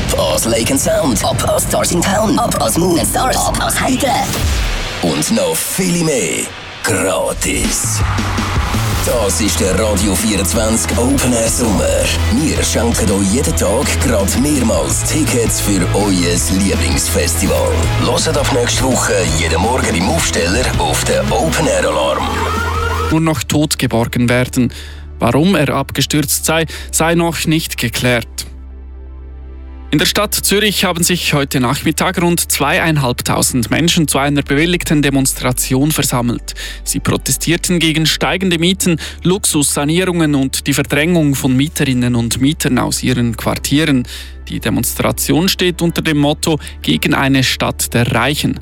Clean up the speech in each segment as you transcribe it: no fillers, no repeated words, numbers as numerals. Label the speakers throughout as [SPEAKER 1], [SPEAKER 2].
[SPEAKER 1] Ab als Lake & Sound. Ab als Stars in Town. Ab als Moon & Stars. Ab als Heide. Und noch viel mehr. Gratis. Das ist der Radio 24 Open Air Sommer. Wir schenken euch jeden Tag gerade mehrmals Tickets für euer Lieblingsfestival. Hört ab nächste Woche jeden Morgen im Aufsteller auf den Open Air Alarm.
[SPEAKER 2] Nur noch tot geborgen werden. Warum er abgestürzt sei noch nicht geklärt. In der Stadt Zürich haben sich heute Nachmittag rund 2'500 Menschen zu einer bewilligten Demonstration versammelt. Sie protestierten gegen steigende Mieten, Luxussanierungen und die Verdrängung von Mieterinnen und Mietern aus ihren Quartieren. Die Demonstration steht unter dem Motto „Gegen eine Stadt der Reichen“.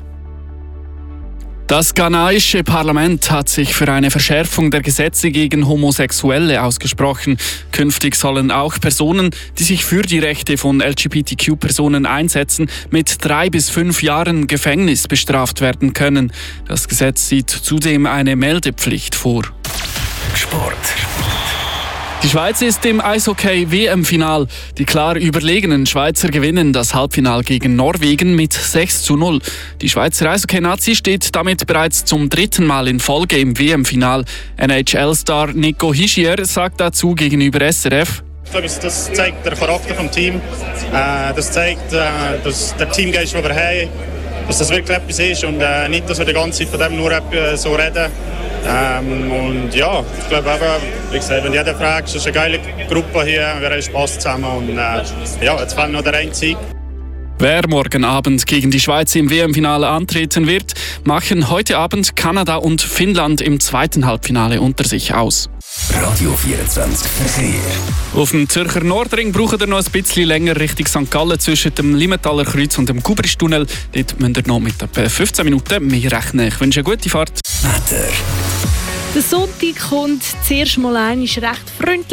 [SPEAKER 2] Das ghanaische Parlament hat sich für eine Verschärfung der Gesetze gegen Homosexuelle ausgesprochen. Künftig sollen auch Personen, die sich für die Rechte von LGBTQ-Personen einsetzen, mit 3 bis 5 Jahren Gefängnis bestraft werden können. Das Gesetz sieht zudem eine Meldepflicht vor.
[SPEAKER 1] Sport.
[SPEAKER 2] Die Schweiz ist im Eishockey-WM-Final. Die klar überlegenen Schweizer gewinnen das Halbfinale gegen Norwegen mit 6:0. Die Schweizer Eishockey-Nazi steht damit bereits zum 3. Mal in Folge im WM-Final. NHL-Star Nico Hischier sagt dazu gegenüber SRF:
[SPEAKER 3] Ich glaube, das zeigt den Charakter des Teams. Das zeigt, dass der Teamgeist, den wir haben, dass das wirklich etwas ist und nicht, dass wir die ganze Zeit von dem nur so reden. Und ja, ich glaube eben, wie gesagt, wenn jeder fragt, es ist eine geile Gruppe hier, wir haben Spass zusammen und ja, jetzt fehlt noch der eine Sieg.
[SPEAKER 2] Wer morgen Abend gegen die Schweiz im WM-Finale antreten wird, machen heute Abend Kanada und Finnland im zweiten Halbfinale unter sich aus.
[SPEAKER 1] Radio 24 Verkehr.
[SPEAKER 2] Auf dem Zürcher Nordring braucht ihr noch ein bisschen länger Richtung St. Gallen zwischen dem Limmetaler Kreuz und dem Kubristunnel. Dort müsst ihr noch mit etwa 15 Minuten mehr rechnen. Ich wünsche eine gute Fahrt.
[SPEAKER 1] Wetter.
[SPEAKER 4] Der Sonntag kommt zuerst mal recht freundlich.